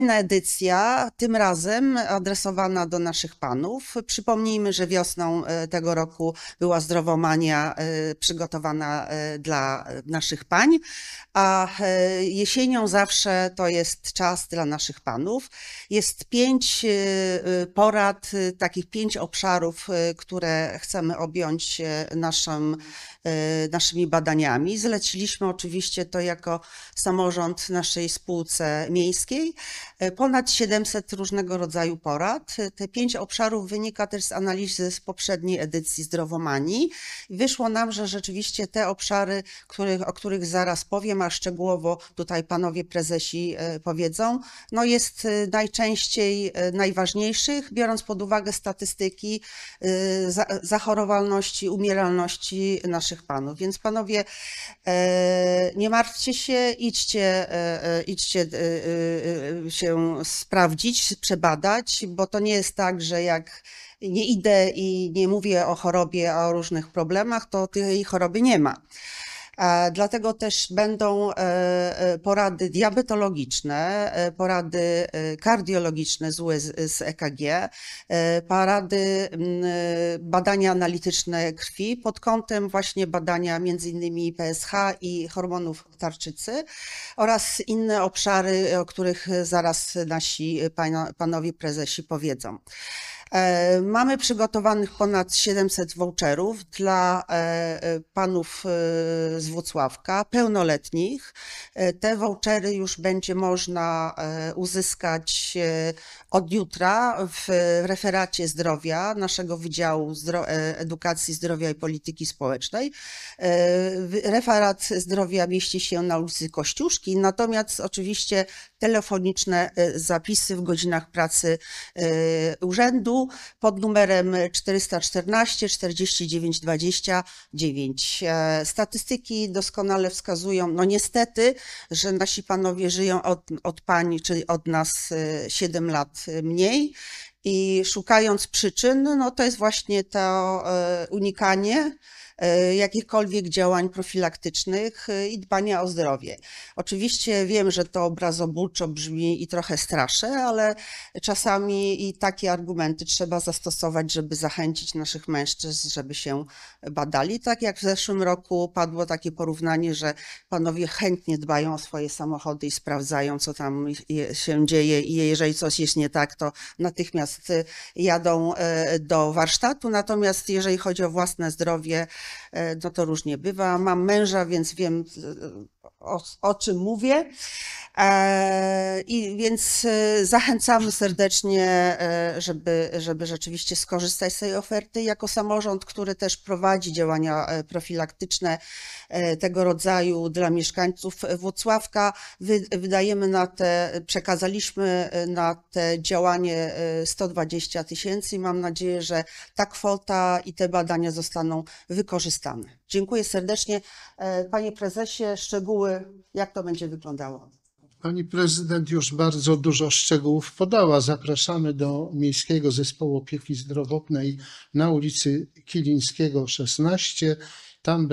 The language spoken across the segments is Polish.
Kolejna edycja, tym razem adresowana do naszych panów. Przypomnijmy, że wiosną tego roku była zdrowomania przygotowana dla naszych pań, a jesienią zawsze to jest czas dla naszych panów. Jest 5 porad, takich 5 obszarów, które chcemy objąć naszymi badaniami. Zleciliśmy oczywiście to jako samorząd naszej spółce miejskiej. Ponad 700 różnego rodzaju porad. Te 5 obszarów wynika też z analizy z poprzedniej edycji Zdrowomanii. Wyszło nam, że rzeczywiście te obszary, o których zaraz powiem, a szczegółowo tutaj panowie prezesi powiedzą, no jest najczęściej najważniejszych, biorąc pod uwagę statystyki zachorowalności, umieralności naszych panów. Więc panowie, nie martwcie się, idźcie się sprawdzić, przebadać, bo to nie jest tak, że jak nie idę i nie mówię o chorobie, a o różnych problemach, to tej choroby nie ma. Dlatego też będą porady diabetologiczne, porady kardiologiczne z EKG, porady badania analityczne krwi pod kątem właśnie badania m.in. PSH i hormonów tarczycy oraz inne obszary, o których zaraz nasi panowie prezesi powiedzą. Mamy przygotowanych ponad 700 voucherów dla panów z Włocławka, pełnoletnich. Te vouchery już będzie można uzyskać od jutra w referacie zdrowia naszego Wydziału Edukacji, Zdrowia i Polityki Społecznej. Referat zdrowia mieści się na ulicy Kościuszki, natomiast oczywiście telefoniczne zapisy w godzinach pracy urzędu pod numerem 414 49 29. Statystyki doskonale wskazują, no niestety, że nasi panowie żyją od pań, czyli od nas 7 lat mniej i szukając przyczyn, no to jest właśnie to unikanie jakichkolwiek działań profilaktycznych i dbania o zdrowie. Oczywiście wiem, że to obrazobójczo brzmi i trochę straszy, ale czasami i takie argumenty trzeba zastosować, żeby zachęcić naszych mężczyzn, żeby się badali. Tak jak w zeszłym roku padło takie porównanie, że panowie chętnie dbają o swoje samochody i sprawdzają, co tam się dzieje i jeżeli coś jest nie tak, to natychmiast jadą do warsztatu. Natomiast jeżeli chodzi o własne zdrowie, no to różnie bywa. Mam męża, więc wiem, o czym mówię. I więc zachęcamy serdecznie, żeby rzeczywiście skorzystać z tej oferty. Jako samorząd, który też prowadzi działania profilaktyczne tego rodzaju dla mieszkańców Włocławka, przekazaliśmy na te działanie 120 000 i mam nadzieję, że ta kwota i te badania zostaną wykorzystane. Dziękuję serdecznie. Panie prezesie, szczegóły, jak to będzie wyglądało? Pani prezydent już bardzo dużo szczegółów podała. Zapraszamy do Miejskiego Zespołu Opieki Zdrowotnej na ulicy Kilińskiego 16. Tam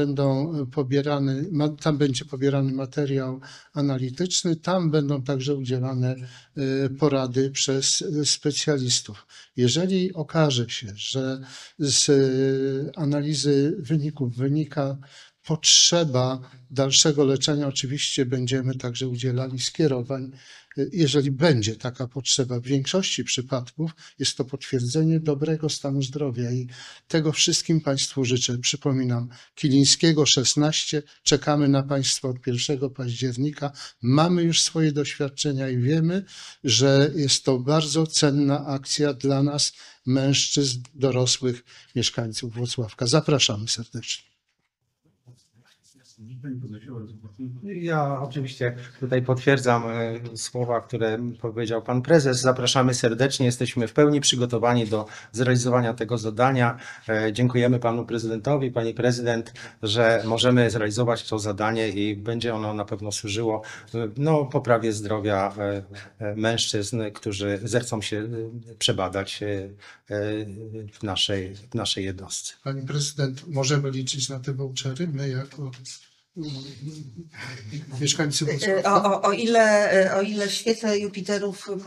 będzie pobierany materiał analityczny, tam będą także udzielane porady przez specjalistów. Jeżeli okaże się, że z analizy wyników wynika potrzeba dalszego leczenia, oczywiście będziemy także udzielali skierowań, jeżeli będzie taka potrzeba. W większości przypadków jest to potwierdzenie dobrego stanu zdrowia i tego wszystkim Państwu życzę. Przypominam, Kilińskiego 16, czekamy na Państwa od 1 października. Mamy już swoje doświadczenia i wiemy, że jest to bardzo cenna akcja dla nas, mężczyzn, dorosłych mieszkańców Włocławka. Zapraszamy serdecznie. Ja oczywiście tutaj potwierdzam słowa, które powiedział pan prezes. Zapraszamy serdecznie. Jesteśmy w pełni przygotowani do zrealizowania tego zadania. Dziękujemy panu prezydentowi, pani prezydent, że możemy zrealizować to zadanie i będzie ono na pewno służyło poprawie zdrowia mężczyzn, którzy zechcą się przebadać w naszej jednostce. Pani prezydent, możemy liczyć na te vouchery? My jako mieszkańcy Wrocławia. O ile świece Jupiterów